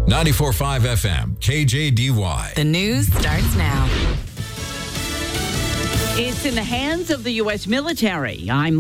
94.5 FM, KJDY. The news starts now. It's in the hands of the U.S. military. I'm